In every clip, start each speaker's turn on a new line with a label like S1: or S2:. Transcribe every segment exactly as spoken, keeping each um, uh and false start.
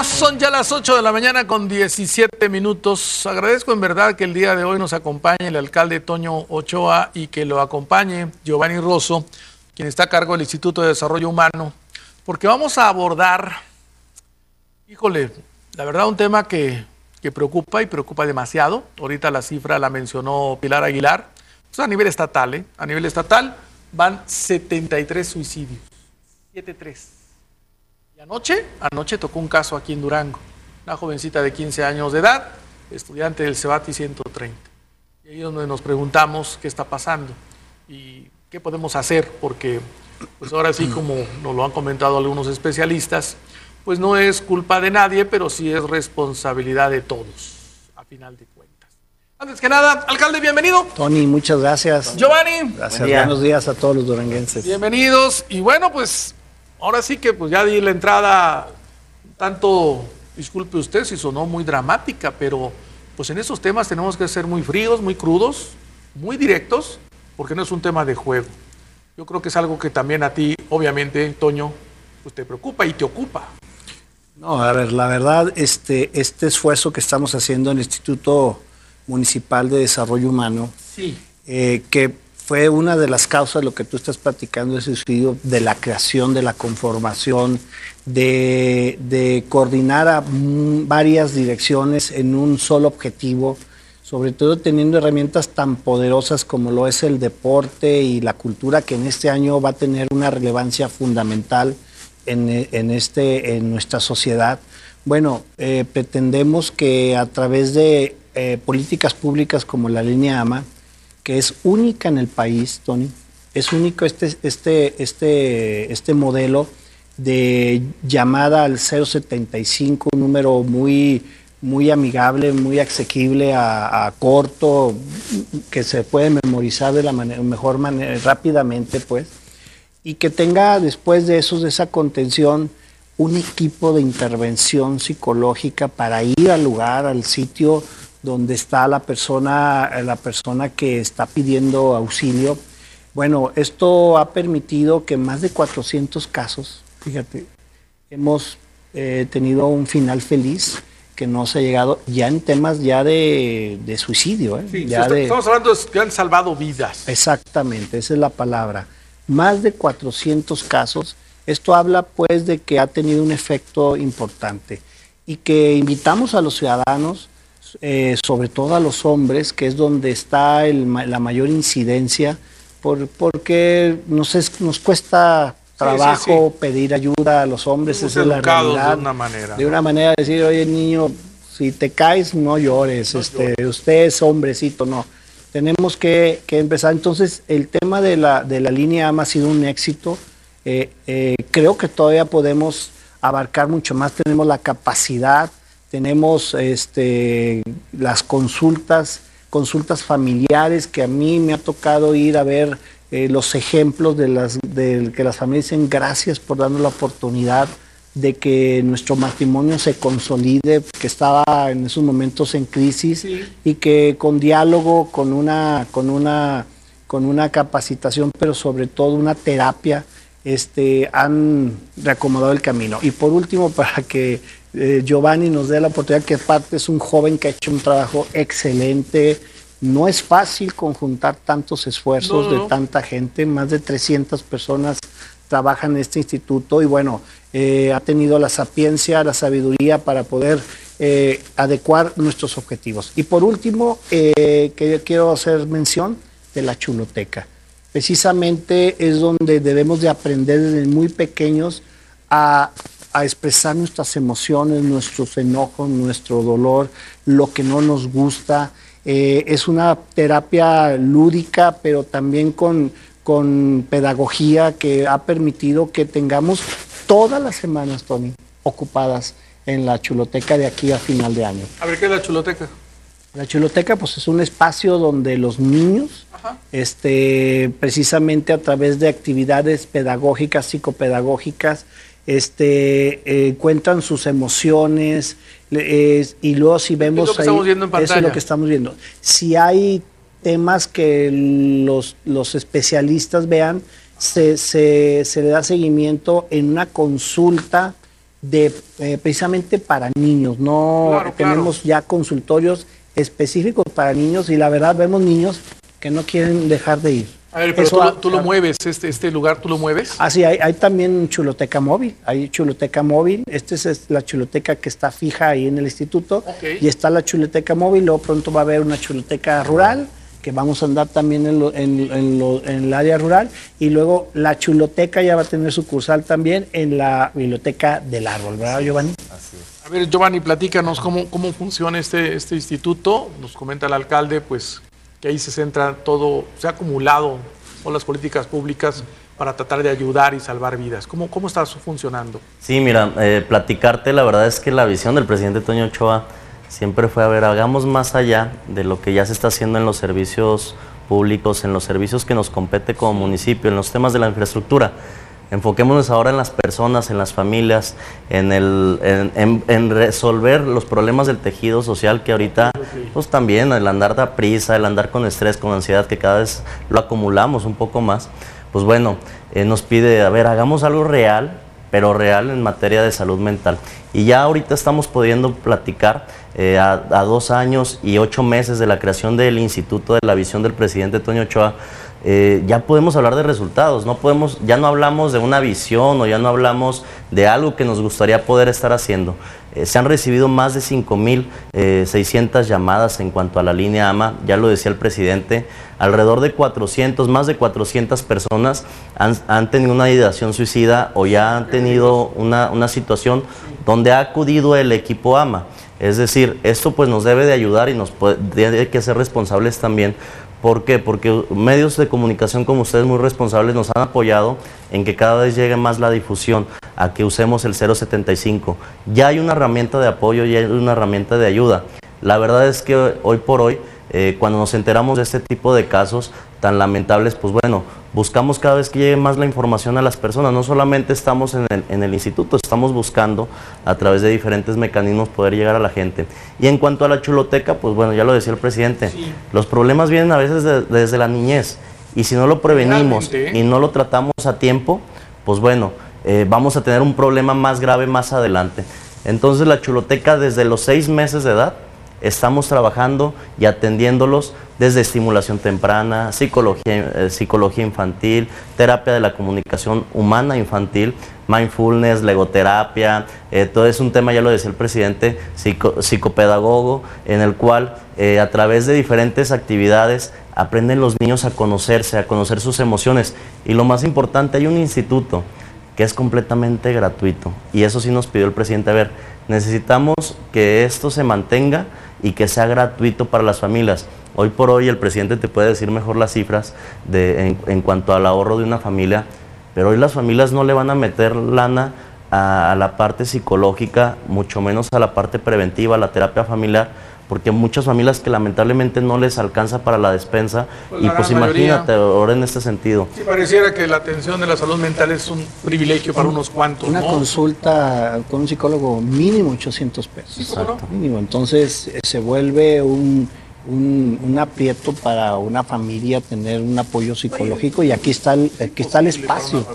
S1: Son ya las ocho de la mañana con diecisiete minutos. Agradezco en verdad que el día de hoy nos acompañe el alcalde Toño Ochoa y que lo acompañe Giovanni Rosso, quien está a cargo del Instituto de Desarrollo Humano, porque vamos a abordar, híjole, la verdad un tema que, que preocupa y preocupa demasiado. Ahorita la cifra la mencionó Pilar Aguilar. Pues a nivel estatal, ¿eh? A nivel estatal van setenta y tres suicidios. setenta y tres. Y anoche, anoche tocó un caso aquí en Durango. Una jovencita de quince años de edad, estudiante del CEBATI ciento treinta. Y ahí es donde nos preguntamos qué está pasando y qué podemos hacer, porque pues ahora sí, como nos lo han comentado algunos especialistas, pues no es culpa de nadie, pero sí es responsabilidad de todos, a final de cuentas. Antes que nada, alcalde, bienvenido.
S2: Tony, muchas gracias.
S1: Giovanni.
S2: Gracias, Buen buenos días a todos los duranguenses.
S1: Bienvenidos. Y bueno, pues ahora sí que pues ya di la entrada, tanto, disculpe usted si sonó muy dramática, pero pues en esos temas tenemos que ser muy fríos, muy crudos, muy directos, porque no es un tema de juego. Yo creo que es algo que también a ti, obviamente, Toño, pues te preocupa y te ocupa.
S2: No, a ver, la verdad, este, este esfuerzo que estamos haciendo en el Instituto Municipal de Desarrollo Humano,
S1: sí.
S2: eh, que fue una de las causas de lo que tú estás platicando, ese suicidio, de la creación, de la conformación, de, de coordinar a mm, varias direcciones en un solo objetivo, sobre todo teniendo herramientas tan poderosas como lo es el deporte y la cultura, que en este año va a tener una relevancia fundamental en, en, este, en nuestra sociedad. Bueno, eh, pretendemos que a través de eh, políticas públicas como la línea AMA, que es única en el país, Tony, es único este, este, este, este modelo de llamada al cero setenta y cinco, un número muy, muy amigable, muy asequible a, a corto, que se puede memorizar de la manera, mejor manera, rápidamente, pues, y que tenga después de eso, de esa contención, un equipo de intervención psicológica para ir al lugar, al sitio donde está la persona, la persona que está pidiendo auxilio. Bueno, esto ha permitido que más de cuatrocientos casos, fíjate, hemos eh, tenido un final feliz, que no se ha llegado ya en temas ya de, de suicidio. ¿eh?
S1: Sí,
S2: ya
S1: está,
S2: de,
S1: estamos hablando de que han salvado vidas.
S2: Exactamente, esa es la palabra. Más de cuatrocientos casos. Esto habla pues de que ha tenido un efecto importante y que invitamos a los ciudadanos, Eh, sobre todo a los hombres, que es donde está el, la mayor incidencia, por, porque nos, es, nos cuesta trabajo sí, sí, sí. pedir ayuda a los hombres, esa es la realidad.
S1: De una manera.
S2: De una manera de decir, oye niño, si te caes no llores, no este, llores. Usted es hombrecito, no. Tenemos que, que empezar. Entonces el tema de la, de la línea AMA ha sido un éxito. Eh, eh, creo que todavía podemos abarcar mucho más, tenemos la capacidad. Tenemos este, las consultas, consultas familiares, que a mí me ha tocado ir a ver eh, los ejemplos de, las, de que las familias dicen gracias por darnos la oportunidad de que nuestro matrimonio se consolide, que estaba en esos momentos en crisis, sí. Y que con diálogo, con una, con una, con una capacitación, pero sobre todo una terapia, este, han reacomodado el camino. Y por último, para que Eh, Giovanni nos dé la oportunidad, que aparte es un joven que ha hecho un trabajo excelente. No es fácil conjuntar tantos esfuerzos no, no. de tanta gente, más de trescientas personas trabajan en este instituto y bueno, eh, ha tenido la sapiencia, la sabiduría para poder eh, adecuar nuestros objetivos. Y por último, eh, que quiero hacer mención de la chuloteca. Precisamente es donde debemos de aprender desde muy pequeños a a expresar nuestras emociones, nuestros enojos, nuestro dolor, lo que no nos gusta. Eh, es una terapia lúdica, pero también con, con pedagogía que ha permitido que tengamos todas las semanas, Tony, ocupadas en la chuloteca de aquí a final de año.
S1: A ver, ¿qué es la chuloteca?
S2: La chuloteca pues es un espacio donde los niños, Ajá. este, precisamente a través de actividades pedagógicas, psicopedagógicas, Este, eh, cuentan sus emociones eh, y luego si vemos
S1: es lo que
S2: ahí,
S1: estamos viendo en pantalla.
S2: Eso es lo que estamos viendo. Si hay temas que los, los especialistas vean, se, se, se le da seguimiento en una consulta de eh, precisamente para niños. No
S1: Claro,
S2: tenemos
S1: claro.
S2: ya consultorios específicos para niños y la verdad vemos niños que no quieren dejar de ir.
S1: A ver, pero
S2: Eso
S1: tú,
S2: ha-
S1: lo- tú lo mueves, este, este lugar tú lo mueves.
S2: Ah, sí, hay, hay también chuloteca móvil, hay chuloteca móvil, esta es, es la chuloteca que está fija ahí en el instituto,
S1: Ok.
S2: y está la chuloteca móvil, luego pronto va a haber una chuloteca rural, que vamos a andar también en, lo- en, en lo- en el área rural, y luego la chuloteca ya va a tener sucursal también en la biblioteca del árbol, ¿verdad, Giovanni?
S1: A ver, Giovanni, platícanos cómo, cómo funciona este, este instituto. Nos comenta el alcalde, pues, que ahí se centra todo, se ha acumulado con las políticas públicas para tratar de ayudar y salvar vidas. ¿Cómo, cómo está eso funcionando?
S3: Sí, mira, eh, platicarte, la verdad es que la visión del presidente Toño Ochoa siempre fue, a ver, hagamos más allá de lo que ya se está haciendo en los servicios públicos, en los servicios que nos compete como municipio, en los temas de la infraestructura. Enfoquémonos ahora en las personas, en las familias, en, el, en, en, en resolver los problemas del tejido social que ahorita, pues también el andar da prisa, el andar con estrés, con ansiedad, que cada vez lo acumulamos un poco más, pues bueno, eh, nos pide, a ver, hagamos algo real, pero real en materia de salud mental. Y ya ahorita estamos pudiendo platicar eh, a, a dos años y ocho meses de la creación del Instituto de la Visión del presidente Toño Ochoa. Eh, ya podemos hablar de resultados, no podemos, ya no hablamos de una visión o ya no hablamos de algo que nos gustaría poder estar haciendo. Eh, se han recibido más de cinco mil seiscientas llamadas en cuanto a la línea AMA, ya lo decía el presidente, alrededor de cuatrocientos, más de cuatrocientas personas han, han tenido una ideación suicida o ya han tenido una, una situación donde ha acudido el equipo AMA. Es decir, esto pues nos debe de ayudar y nos puede, debe que ser responsables también. ¿Por qué? Porque medios de comunicación como ustedes muy responsables nos han apoyado en que cada vez llegue más la difusión a que usemos el cero setenta y cinco. Ya hay una herramienta de apoyo, ya hay una herramienta de ayuda. La verdad es que hoy por hoy, eh, cuando nos enteramos de este tipo de casos tan lamentables, pues bueno, buscamos cada vez que llegue más la información a las personas. No solamente estamos en el, en el instituto, estamos buscando a través de diferentes mecanismos poder llegar a la gente. Y en cuanto a la chuloteca, pues bueno, ya lo decía el presidente, sí. Los problemas vienen a veces de, desde la niñez. Y si no lo prevenimos y no lo tratamos a tiempo, pues bueno, eh, vamos a tener un problema más grave más adelante. Entonces la chuloteca desde los seis meses de edad, estamos trabajando y atendiéndolos desde estimulación temprana, psicología, eh, psicología infantil, terapia de la comunicación humana infantil, mindfulness, legoterapia, eh, todo es un tema, ya lo decía el presidente, psico, psicopedagogo, en el cual eh, a través de diferentes actividades aprenden los niños a conocerse, a conocer sus emociones. Y lo más importante, hay un instituto que es completamente gratuito. Y eso sí nos pidió el presidente, a ver, necesitamos que esto se mantenga y que sea gratuito para las familias. Hoy por hoy el presidente te puede decir mejor las cifras de, en, en cuanto al ahorro de una familia, pero hoy las familias no le van a meter lana a, a la parte psicológica, mucho menos a la parte preventiva, a la terapia familiar, porque muchas familias que lamentablemente no les alcanza para la despensa, pues y pues imagínate, ahora en este sentido.
S1: Sí, pareciera que la atención de la salud mental es un privilegio para unos cuantos,
S2: Una
S1: ¿no?
S2: consulta con un psicólogo mínimo ochocientos pesos.
S1: Sí, ¿cómo no?
S2: Mínimo. Entonces eh, se vuelve un, un, un aprieto para una familia tener un apoyo psicológico y aquí está el, aquí está el espacio.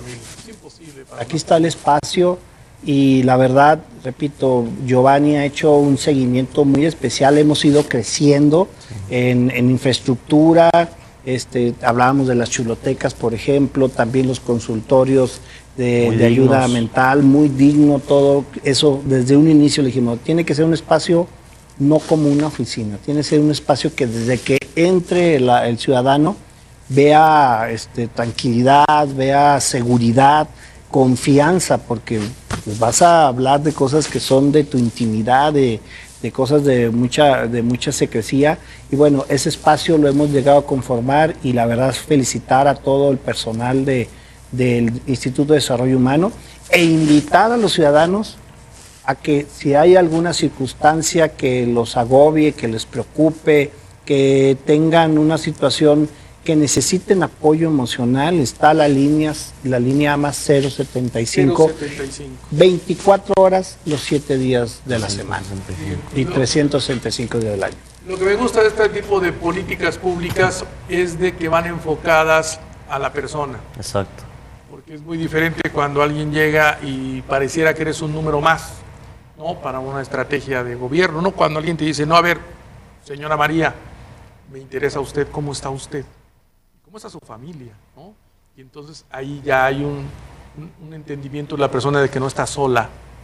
S2: Aquí está el espacio. Y la verdad, repito, Giovanni ha hecho un seguimiento muy especial, hemos ido creciendo en, en infraestructura, este, hablábamos de las chulotecas, por ejemplo, también los consultorios de, de ayuda mental, muy digno todo, eso desde un inicio le dijimos, tiene que ser un espacio no como una oficina, tiene que ser un espacio que desde que entre la, el ciudadano vea este, tranquilidad, vea seguridad, confianza, porque pues, vas a hablar de cosas que son de tu intimidad, de, de cosas de mucha, de mucha secrecía, y bueno, ese espacio lo hemos llegado a conformar y la verdad es felicitar a todo el personal de, del Instituto de Desarrollo Humano e invitar a los ciudadanos a que si hay alguna circunstancia que los agobie, que les preocupe, que tengan una situación que necesiten apoyo emocional, está la línea, la línea AMA cero setenta y cinco, veinticuatro horas los siete días de la semana y trescientos sesenta y cinco días del año.
S1: Lo que me gusta de este tipo de políticas públicas es de que van enfocadas a la persona.
S3: Exacto.
S1: Porque Porque es muy diferente cuando alguien llega y pareciera que eres un número más, ¿no? Para una estrategia de gobierno, ¿no? Cuando alguien te dice, no, a ver, señora María, me interesa usted, ¿cómo está usted? ¿Cómo está su familia? ¿No? Y entonces ahí ya hay un, un, un entendimiento de la persona de que no está sola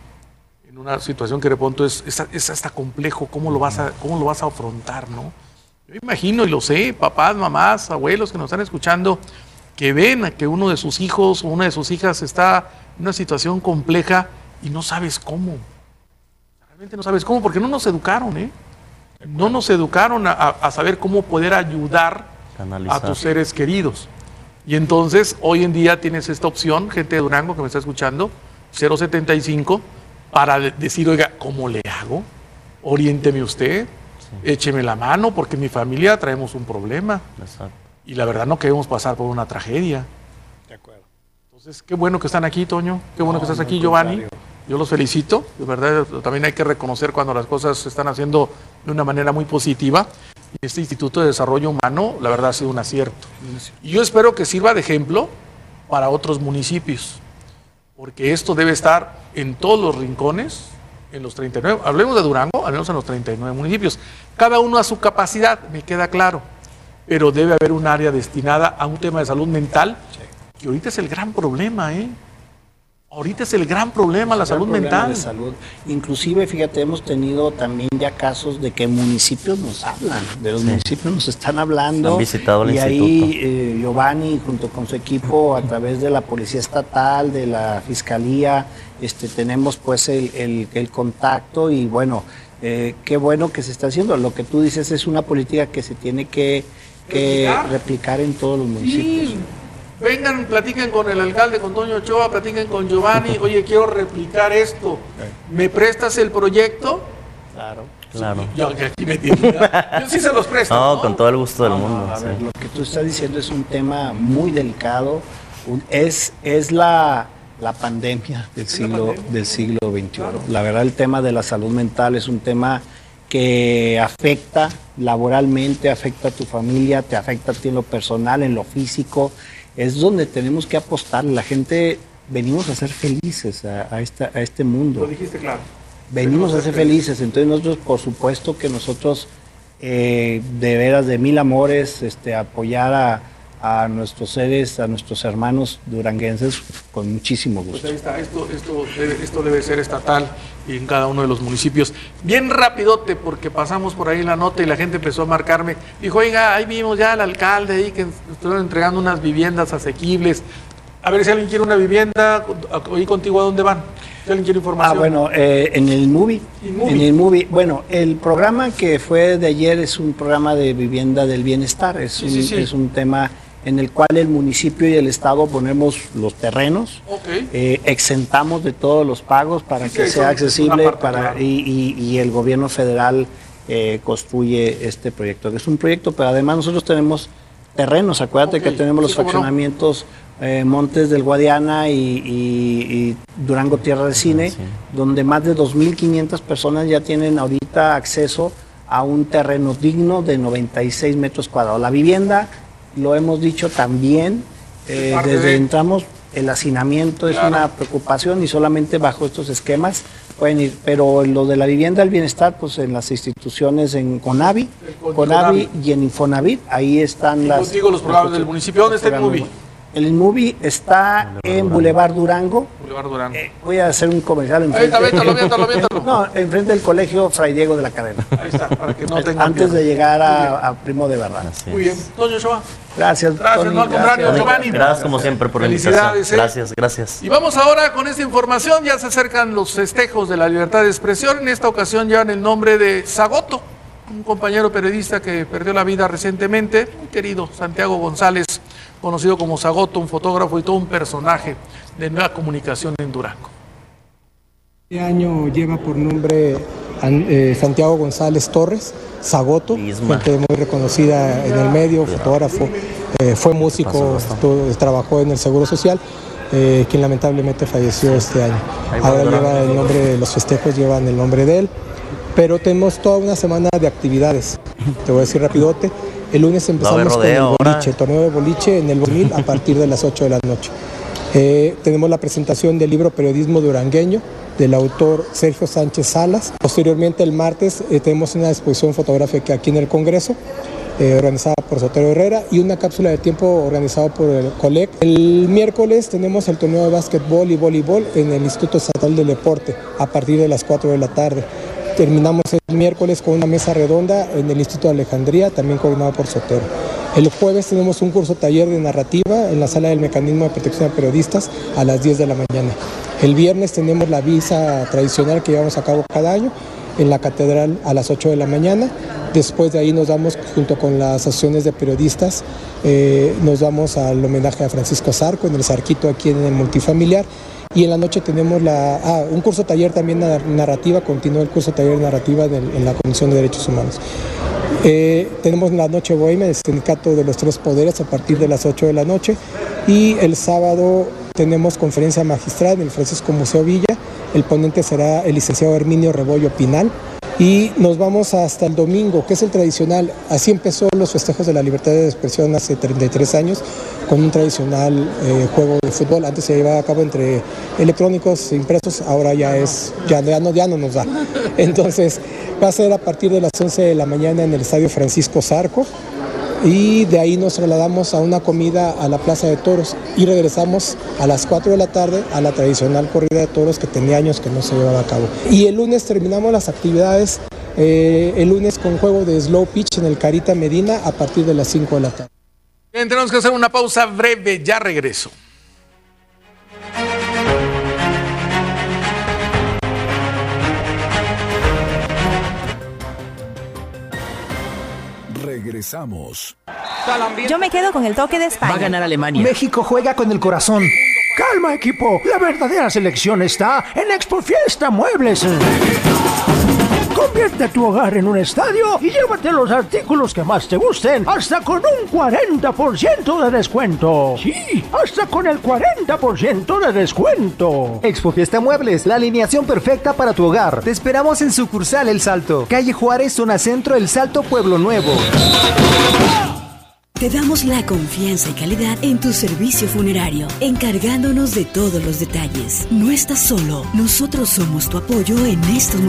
S1: en una situación que de pronto es, es, es hasta complejo, ¿cómo lo vas a, cómo lo vas a afrontar, ¿no? Yo imagino y lo sé, papás, mamás, abuelos que nos están escuchando, que ven a que uno de sus hijos o una de sus hijas está en una situación compleja y no sabes cómo. Realmente no sabes cómo, porque no nos educaron, ¿eh? No nos educaron a, a saber cómo poder ayudar Canalizar. a tus seres queridos. Y entonces, hoy en día tienes esta opción, gente de Durango que me está escuchando, cero setenta y cinco, para decir, oiga, ¿cómo le hago? Oriénteme usted, sí. écheme la mano, porque en mi familia traemos un problema. Exacto. Y la verdad no queremos pasar por una tragedia.
S2: De acuerdo.
S1: Entonces, qué bueno que están aquí, Toño, qué bueno no, que estás aquí, Giovanni. Yo los felicito, de verdad, también hay que reconocer cuando las cosas se están haciendo de una manera muy positiva. Y este Instituto de Desarrollo Humano, la verdad, ha sido un acierto. Y yo espero que sirva de ejemplo para otros municipios, porque esto debe estar en todos los rincones, en los treinta y nueve, hablemos de Durango, hablemos en los treinta y nueve municipios, cada uno a su capacidad, me queda claro, pero debe haber un área destinada a un tema de salud mental, que ahorita es el gran problema, ¿eh? Ahorita es el gran problema, la salud mental.
S2: De salud. Inclusive, fíjate, hemos tenido también ya casos de que municipios nos hablan, de los sí. municipios nos están hablando.
S3: Han visitado el
S2: y
S3: instituto.
S2: ahí eh, Giovanni, junto con su equipo, a través de la Policía Estatal, de la Fiscalía, este, tenemos pues el, el, el contacto y bueno, eh, qué bueno que se está haciendo. Lo que tú dices es una política que se tiene que, que replicar. replicar en todos los municipios.
S1: Sí. Vengan, platiquen con el alcalde, con Toño Ochoa, platiquen con Giovanni, oye, quiero replicar esto, ¿me prestas el proyecto?
S2: Claro,
S3: claro.
S1: Yo, yo aquí me tiene, yo sí se los presto.
S3: No,
S1: ¿no?
S3: con todo el gusto del
S2: no,
S3: mundo.
S2: A
S3: sí.
S2: ver, lo que tú estás diciendo es un tema muy delicado, un, es, es la, la pandemia del siglo, pandemia? del siglo veintiuno. Claro. La verdad, el tema de la salud mental es un tema que afecta laboralmente, afecta a tu familia, te afecta a ti en lo personal, en lo físico. Es donde tenemos que apostar. La gente, venimos a ser felices a, a, esta, a este mundo.
S1: Lo dijiste claro.
S2: Venimos a ser felices. Entonces nosotros, por supuesto que nosotros, eh, de veras, de mil amores, este, apoyar a, a nuestros seres, a nuestros hermanos duranguenses, con muchísimo gusto.
S1: Pues ahí está, esto, esto, debe, esto debe ser estatal y en cada uno de los municipios. Bien rapidote, porque pasamos por ahí la nota y la gente empezó a marcarme. Dijo, oiga, ahí vimos ya al alcalde ahí que estuvieron entregando unas viviendas asequibles. A ver si alguien quiere una vivienda, oí contigo, ¿a dónde van? Si alguien quiere información.
S2: Ah, bueno, eh, en el Movie. En el Movie. Bueno, el programa que fue de ayer es un programa de vivienda del bienestar. Es, sí, un, sí, sí. es un tema en el cual el municipio y el estado ponemos los terrenos, okay. eh, exentamos de todos los pagos para sí, que sí, sea accesible para claro. y, y, y el gobierno federal eh, construye este proyecto. Es un proyecto, pero además nosotros tenemos terrenos, acuérdate okay. que tenemos los sí, fraccionamientos no. eh, Montes del Guadiana y, y, y Durango Tierra de Cine, sí. donde más de dos mil quinientas personas ya tienen ahorita acceso a un terreno digno de noventa y seis metros cuadrados. La vivienda, lo hemos dicho también, eh, desde de... entramos, el hacinamiento es claro. una preocupación y solamente bajo estos esquemas pueden ir, pero lo de la vivienda del bienestar, pues en las instituciones en CONAVI, CONAVI y en Infonavit, ahí están y las...
S1: Contigo los programas del municipio, ¿dónde está el Movie?
S2: El Movie está Boulevard en Boulevard Durango.
S1: Boulevard Durango. Eh,
S2: voy a hacer un comercial enfrente.
S1: Ahí está, véntalo, véntalo, véntalo.
S2: No, enfrente del colegio Fray Diego de la Cadena.
S1: Ahí está, para que no tengan
S2: antes de llegar a, a Primo de Verdad.
S1: Muy bien. Toño Ochoa.
S2: Gracias,
S1: Gracias,
S2: Tony,
S1: no al contrario,
S2: gracias.
S1: Giovanni.
S3: Gracias como siempre por la invitación. Gracias, gracias.
S1: Y vamos ahora con esta información. Ya se acercan los festejos de la libertad de expresión. En esta ocasión llevan el nombre de Zagoto, un compañero periodista que perdió la vida recientemente, un querido Santiago González, conocido como Zagoto, un fotógrafo y todo un personaje de Nueva Comunicación en Durango.
S4: Este año lleva por nombre eh, Santiago González Torres, Zagoto, gente muy reconocida en el medio, fotógrafo, eh, fue músico, estuvo, trabajó en el Seguro Social, eh, quien lamentablemente falleció este año. Ahora lleva el nombre de los festejos, llevan el nombre de él, pero tenemos toda una semana de actividades. Te voy a decir rapidote. El lunes empezamos rodeo, con el boliche, el torneo de boliche en el dos mil a partir de las ocho de la noche. Eh, tenemos la presentación del libro Periodismo Durangueño, del autor Sergio Sánchez Salas. Posteriormente, el martes, eh, tenemos una exposición fotográfica aquí en el Congreso, eh, organizada por Sotero Herrera, y una cápsula de tiempo organizada por el COLEC. El miércoles tenemos el torneo de básquetbol y voleibol en el Instituto Estatal del Deporte, a partir de las cuatro de la tarde. Terminamos el miércoles con una mesa redonda en el Instituto de Alejandría, también coordinado por Sotero. El jueves tenemos un curso taller de narrativa en la sala del Mecanismo de Protección a Periodistas a las diez de la mañana. El viernes tenemos la visa tradicional que llevamos a cabo cada año en la Catedral a las ocho de la mañana. Después de ahí nos vamos, junto con las asociaciones de periodistas, eh, nos vamos al homenaje a Francisco Zarco en el Zarquito, aquí en el multifamiliar. Y en la noche tenemos la, ah, un curso taller también narrativa, continúa el curso taller narrativa de, en la Comisión de Derechos Humanos. Eh, tenemos la noche bohemia del Sindicato de los Tres Poderes a partir de las ocho de la noche, y el sábado tenemos conferencia magistral en el Francisco Museo Villa. El ponente será el licenciado Herminio Rebollo Pinal. Y nos vamos hasta el domingo, que es el tradicional. Así empezó los festejos de la libertad de expresión hace treinta y tres años, con un tradicional eh, juego de fútbol. Antes se llevaba a cabo entre electrónicos e impresos, ahora ya es, ya, ya, no, ya no nos da. Entonces va a ser a partir de las once de la mañana en el Estadio Francisco Zarco, y de ahí nos trasladamos a una comida a la Plaza de Toros y regresamos a las cuatro de la tarde a la tradicional corrida de toros que tenía años que no se llevaba a cabo. Y el lunes terminamos las actividades, eh, el lunes con juego de slow pitch en el Carita Medina a partir de las cinco de la tarde.
S1: Bien, tenemos que hacer una pausa breve, ya regreso.
S5: Regresamos.
S6: Yo me quedo con el toque de España.
S7: Va a ganar Alemania.
S8: México juega con el corazón.
S9: Calma, equipo. La verdadera selección está en Expo Fiesta Muebles. Convierte tu hogar en un estadio y llévate los artículos que más te gusten hasta con un cuarenta por ciento de descuento. Sí, hasta con el cuarenta por ciento de descuento.
S8: Expo Fiesta Muebles, la alineación perfecta para tu hogar. Te esperamos en sucursal El Salto, calle Juárez, zona centro, El Salto, Pueblo Nuevo.
S10: Te damos la confianza y calidad en tu servicio funerario, encargándonos de todos los detalles. No estás solo, nosotros somos tu apoyo en estos momentos.